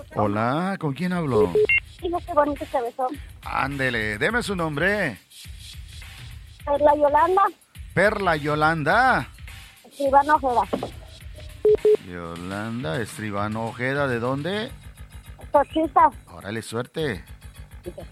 Hola, ¿con quién hablo? Mira qué bonito se besó. Ándele, deme su nombre. La Yolanda, Perla Yolanda. Iván Ojeda. Yolanda Escribano Ojeda, ¿de dónde? Sochita. Órale, suerte.